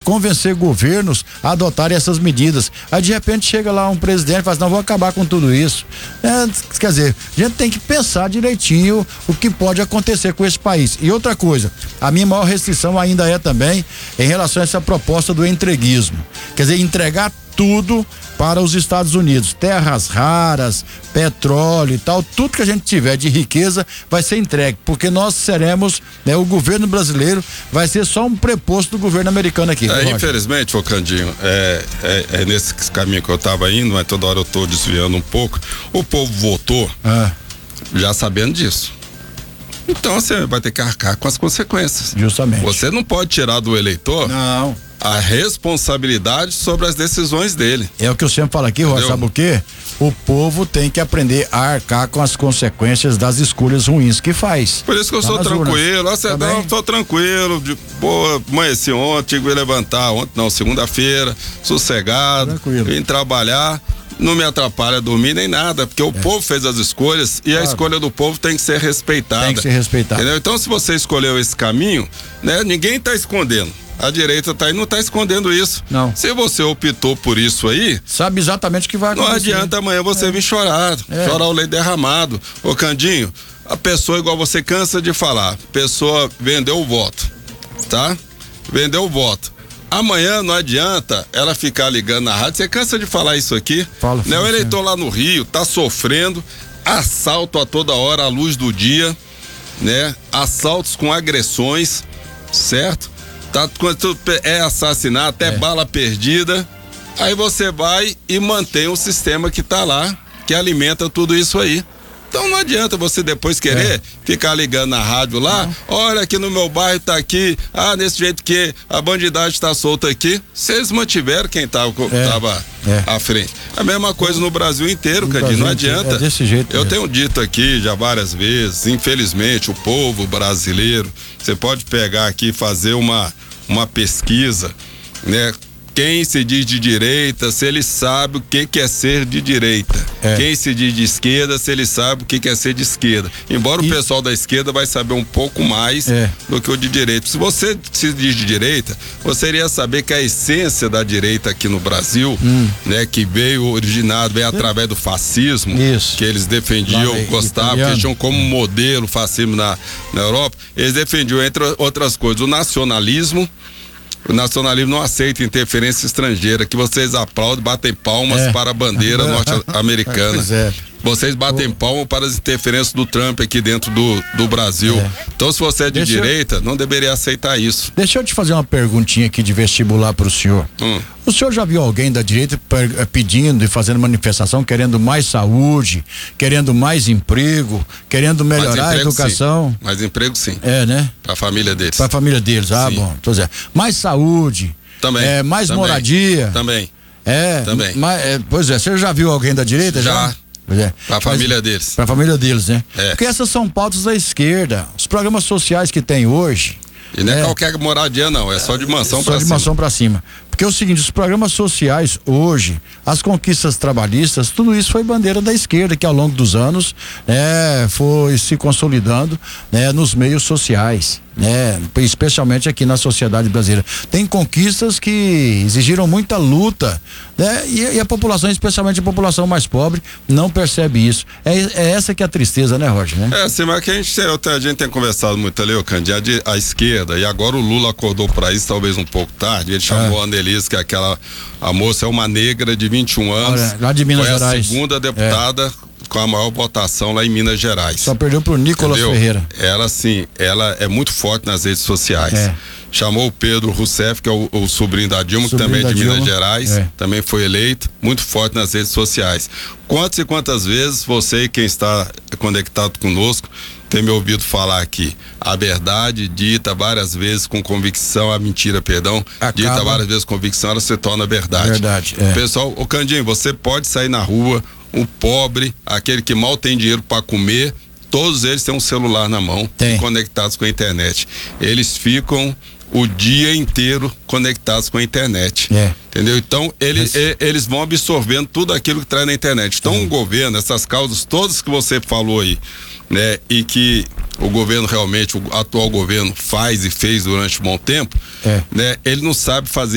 convencer governos a adotarem essas medidas. Aí de repente chega lá um presidente e fala assim, não, vou acabar com tudo isso. Quer dizer, a gente tem que pensar direitinho o que pode acontecer com esse país. E outra coisa, a minha maior restrição ainda é também em relação a essa proposta do entreguismo. Quer dizer, entregar tudo para os Estados Unidos, terras raras, petróleo e tal, tudo que a gente tiver de riqueza vai ser entregue, porque nós seremos, o governo brasileiro vai ser só um preposto do governo americano aqui. Infelizmente, ô Candinho, é nesse caminho que eu estava indo, mas toda hora eu estou desviando um pouco. O povo votou já sabendo disso. Então você vai ter que arcar com as consequências. Justamente. Você não pode tirar do eleitor a responsabilidade sobre as decisões dele. É o que eu sempre falo aqui, Rocha, sabe o quê? O povo tem que aprender a arcar com as consequências das escolhas ruins que faz. Por isso que eu sou tranquilo, tô tranquilo, de boa, amanheci ontem, tive que levantar segunda-feira, sossegado, vim trabalhar. Não me atrapalha dormir nem nada, porque o povo fez as escolhas e a escolha do povo tem que ser respeitada. Tem que ser respeitada. Entendeu? Então, se você escolheu esse caminho, ninguém está escondendo. A direita tá aí, não tá escondendo isso. Não. Se você optou por isso aí, sabe exatamente o que vai acontecer. Não adianta amanhã você vir chorar o leite derramado. Ô Candinho, a pessoa, igual você cansa de falar, a pessoa vendeu o voto, tá? Vendeu o voto. Amanhã não adianta ela ficar ligando na rádio, você cansa de falar isso aqui. O eleitor lá no Rio tá sofrendo assalto a toda hora à luz do dia, assaltos com agressões, certo? Quando é assassinato, até bala perdida, aí você vai e mantém o sistema que tá lá, que alimenta tudo isso aí. Então não adianta você depois querer ficar ligando na rádio lá, olha aqui no meu bairro tá aqui, desse jeito que a bandidagem tá solta aqui. Vocês mantiveram quem tava à frente. A mesma coisa no Brasil inteiro, Candinho, não adianta. É desse jeito. Eu tenho dito aqui já várias vezes, infelizmente, o povo brasileiro, você pode pegar aqui e fazer uma pesquisa, Quem se diz de direita, se ele sabe o que é ser de direita. Quem se diz de esquerda, se ele sabe o que é ser de esquerda. Embora o pessoal da esquerda vai saber um pouco mais do que o de direita. Se você se diz de direita, você iria saber que a essência da direita aqui no Brasil, que veio através do fascismo, que eles defendiam, gostavam, que eles tinham como modelo o fascismo na Europa, eles defendiam, entre outras coisas, o nacionalismo. O nacionalismo não aceita interferência estrangeira, que vocês aplaudem, batem palmas para a bandeira norte-americana. Pois é. Vocês batem palmas para as interferências do Trump aqui dentro do Brasil. Então, se você é de direita, não deveria aceitar isso. Deixa eu te fazer uma perguntinha aqui de vestibular para o senhor. O senhor já viu alguém da direita pedindo e fazendo manifestação, querendo mais saúde, querendo mais emprego, querendo melhorar a educação? Sim. Mais emprego, sim. Para a família deles. Para a família deles, bom. Tô dizendo. Mais saúde. Também. Mais moradia. Também. Também. Pois é, você já viu alguém da direita? Já. Para a família deles. Para a família deles, Porque essas são pautas da esquerda. Os programas sociais que tem hoje. E não é qualquer moradia, não. É só de mansão para cima. Só de mansão para cima. Porque é o seguinte, os programas sociais hoje, as conquistas trabalhistas, tudo isso foi bandeira da esquerda, que ao longo dos anos foi se consolidando nos meios sociais. Especialmente aqui na sociedade brasileira. Tem conquistas que exigiram muita luta, e a população, especialmente a população mais pobre, não percebe isso. É essa que é a tristeza, né, Roger? Sim, mas que a gente tem conversado muito ali, Cândido, a esquerda, e agora o Lula acordou para isso, talvez um pouco tarde. Ele chamou a Annelise, que é a moça é uma negra de 21 anos. Olha, lá de Minas Gerais. Foi a segunda deputada com a maior votação lá em Minas Gerais. Só perdeu pro Nicolas Ferreira. Ela é muito forte nas redes sociais. Chamou o Pedro Rousseff, que é o sobrinho da Dilma, que também é de Minas Gerais, também foi eleito, muito forte nas redes sociais. Quantas e quantas vezes você e quem está conectado conosco tem me ouvido falar aqui? A verdade dita várias vezes com convicção, a mentira, dita várias vezes com convicção, ela se torna verdade. Pessoal, Candinho, você pode sair na rua, o pobre, aquele que mal tem dinheiro para comer, todos eles têm um celular na mão, conectados com a internet. Eles ficam o dia inteiro conectados com a internet. Entendeu? Então, eles vão absorvendo tudo aquilo que traz na internet. Então, o governo, essas causas todas que você falou aí, e que o governo realmente, o atual governo faz e fez durante um bom tempo, ele não sabe fazer